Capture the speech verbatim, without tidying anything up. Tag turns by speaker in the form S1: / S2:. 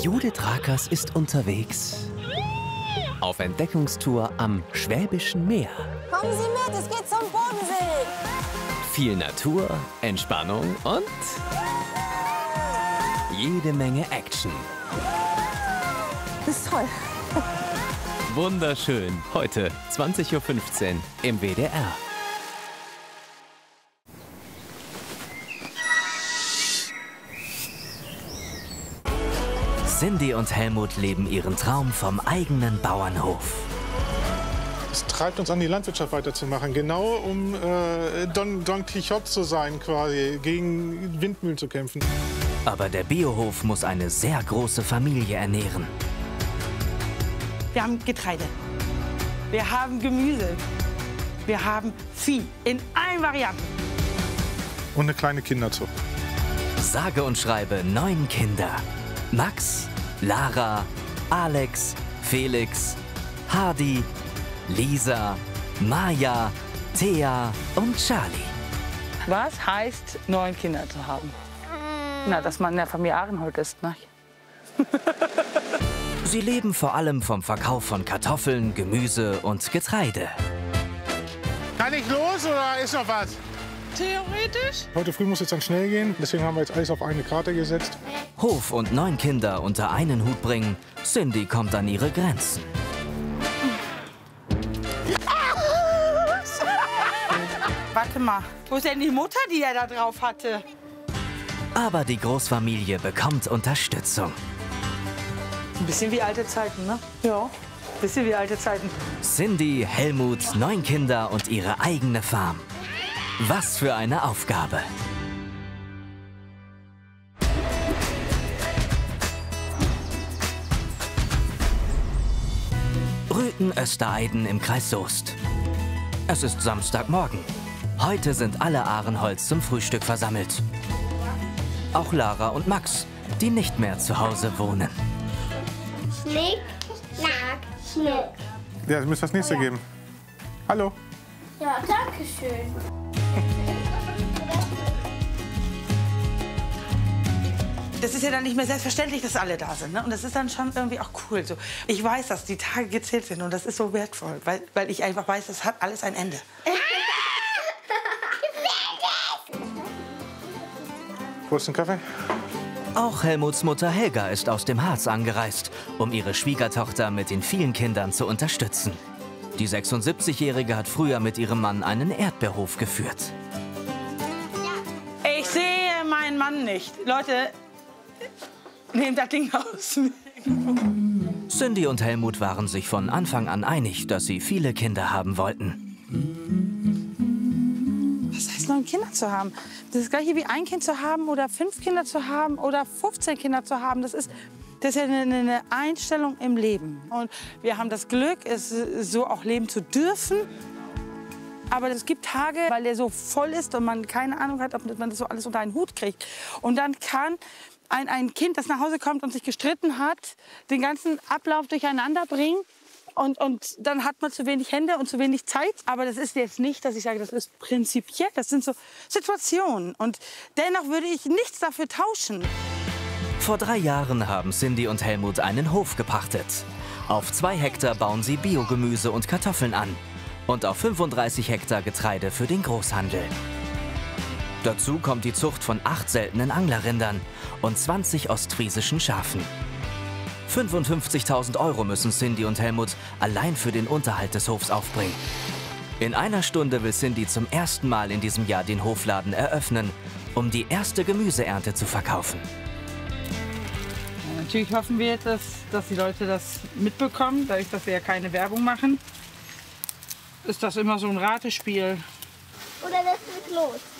S1: Judith Rakers ist unterwegs auf Entdeckungstour am Schwäbischen Meer.
S2: Kommen Sie mit, es geht zum Bodensee.
S1: Viel Natur, Entspannung und jede Menge Action.
S2: Das ist toll.
S1: Wunderschön. Heute zwanzig Uhr fünfzehn im W D R. Cindy und Helmut leben ihren Traum vom eigenen Bauernhof.
S3: Es treibt uns an, die Landwirtschaft weiterzumachen, genau um äh, Don, Don Quixote zu sein, quasi, gegen Windmühlen zu kämpfen.
S1: Aber der Biohof muss eine sehr große Familie ernähren.
S4: Wir haben Getreide, wir haben Gemüse, wir haben Vieh in allen Varianten.
S3: Und eine kleine Kinderzucht.
S1: Sage und schreibe neun Kinder. Max, Lara, Alex, Felix, Hardy, Lisa, Maja, Thea und Charlie.
S4: Was heißt, neun Kinder zu haben? Na, dass man in der Familie Ahrenhold ist, ne?
S1: Sie leben vor allem vom Verkauf von Kartoffeln, Gemüse und Getreide.
S3: Kann ich los oder ist noch was?
S4: Theoretisch?
S3: Heute früh muss es dann schnell gehen, deswegen haben wir jetzt alles auf eine Karte gesetzt.
S1: Hof und neun Kinder unter einen Hut bringen, Cindy kommt an ihre Grenzen.
S4: Warte mal, wo ist denn die Mutter, die er da drauf hatte?
S1: Aber die Großfamilie bekommt Unterstützung.
S4: Ein bisschen wie alte Zeiten, ne? Ja, ein bisschen wie alte Zeiten.
S1: Cindy, Helmut, neun Kinder und ihre eigene Farm. Was für eine Aufgabe! Rüthen-Östereiden im Kreis Soest. Es ist Samstagmorgen. Heute sind alle Ahrenholz zum Frühstück versammelt. Auch Lara und Max, die nicht mehr zu Hause wohnen.
S5: Schnick, schnack, schnuck.
S3: Ja, es müsste das nächste geben. Hallo.
S5: Ja, danke schön.
S4: Das ist ja dann nicht mehr selbstverständlich, dass alle da sind. Ne? Und das ist dann schon irgendwie auch cool. So. Ich weiß, dass die Tage gezählt sind und das ist so wertvoll, weil, weil ich einfach weiß, das hat alles ein Ende.
S3: Wo ist ein Kaffee?
S1: Auch Helmuts Mutter Helga ist aus dem Harz angereist, um ihre Schwiegertochter mit den vielen Kindern zu unterstützen. Die sechsundsiebzigjährige hat früher mit ihrem Mann einen Erdbeerhof geführt.
S4: Ich sehe meinen Mann nicht. Leute, nehmt das Ding aus.
S1: Cindy und Helmut waren sich von Anfang an einig, dass sie viele Kinder haben wollten.
S4: Was heißt, neun Kinder zu haben? Das ist das gleiche wie ein Kind zu haben oder fünf Kinder zu haben oder fünfzehn Kinder zu haben. Das ist, das ist ja eine, eine Einstellung im Leben. Und wir haben das Glück, es so auch leben zu dürfen. Aber es gibt Tage, weil der so voll ist und man keine Ahnung hat, ob man das so alles unter einen Hut kriegt. Und dann kann ein, ein Kind, das nach Hause kommt und sich gestritten hat, den ganzen Ablauf durcheinander bringen. Und, und dann hat man zu wenig Hände und zu wenig Zeit. Aber das ist jetzt nicht, dass ich sage, das ist prinzipiell. Das sind so Situationen. Und dennoch würde ich nichts dafür tauschen.
S1: Vor drei Jahren haben Cindy und Helmut einen Hof gepachtet. Auf zwei Hektar bauen sie Biogemüse und Kartoffeln an. Und auf fünfunddreißig Hektar Getreide für den Großhandel. Dazu kommt die Zucht von acht seltenen Anglerrindern und zwanzig ostfriesischen Schafen. fünfundfünfzigtausend Euro müssen Cindy und Helmut allein für den Unterhalt des Hofs aufbringen. In einer Stunde will Cindy zum ersten Mal in diesem Jahr den Hofladen eröffnen, um die erste Gemüseernte zu verkaufen.
S4: Ja, natürlich hoffen wir, dass, dass die Leute das mitbekommen, dadurch, dass wir ja keine Werbung machen. Ist das immer so ein Ratespiel.
S5: Oder das ist los.